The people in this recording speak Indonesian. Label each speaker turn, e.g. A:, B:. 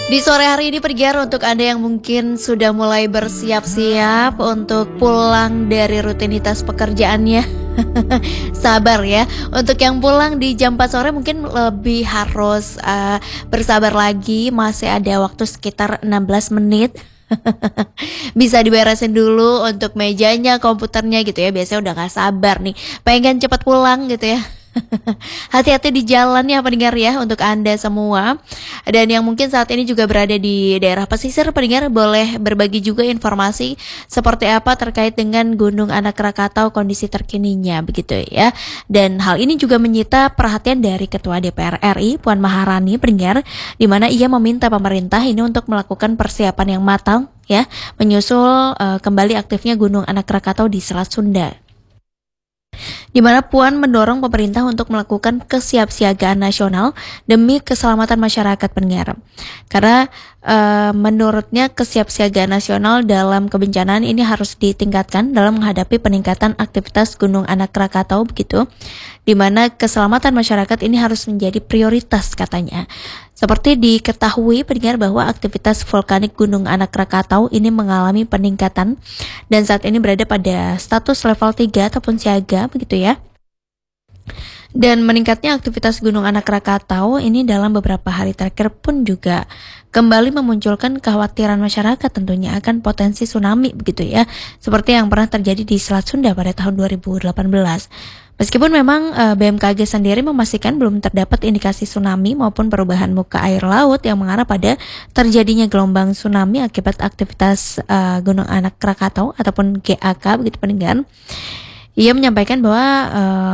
A: Di sore hari ini pendengar, untuk Anda yang mungkin sudah mulai bersiap-siap untuk pulang dari rutinitas pekerjaannya. Sabar ya. Untuk yang pulang di jam 4 sore mungkin lebih harus bersabar lagi, masih ada waktu sekitar 16 menit. Bisa diberesin dulu untuk mejanya, komputernya gitu ya. Biasanya udah gak sabar nih, pengen cepat pulang gitu ya. Hati-hati di jalan ya pendengar ya, untuk Anda semua. Dan yang mungkin saat ini juga berada di daerah pesisir, pendengar boleh berbagi juga informasi seperti apa terkait dengan Gunung Anak Rakatau, kondisi terkininya begitu ya. Dan hal ini juga menyita perhatian dari Ketua DPR RI Puan Maharani pendengar, di mana ia meminta pemerintah ini untuk melakukan persiapan yang matang ya, menyusul kembali aktifnya Gunung Anak Rakatau di Selat Sunda, di mana Puan mendorong pemerintah untuk melakukan kesiapsiagaan nasional demi keselamatan masyarakat pendengar. Karena menurutnya kesiapsiagaan nasional dalam kebencanaan ini harus ditingkatkan dalam menghadapi peningkatan aktivitas Gunung Anak Rakatau begitu, di mana keselamatan masyarakat ini harus menjadi prioritas katanya. Seperti diketahui pendengar bahwa aktivitas vulkanik Gunung Anak Rakatau ini mengalami peningkatan dan saat ini berada pada status level 3 ataupun siaga begitu ya. Dan meningkatnya aktivitas Gunung Anak Rakatau ini dalam beberapa hari terakhir pun juga kembali memunculkan kekhawatiran masyarakat tentunya akan potensi tsunami begitu ya, seperti yang pernah terjadi di Selat Sunda pada tahun 2018. Meskipun memang BMKG sendiri memastikan belum terdapat indikasi tsunami maupun perubahan muka air laut yang mengarah pada terjadinya gelombang tsunami akibat aktivitas Gunung Anak Rakatau ataupun GAK begitu pendengar. Ia menyampaikan bahwa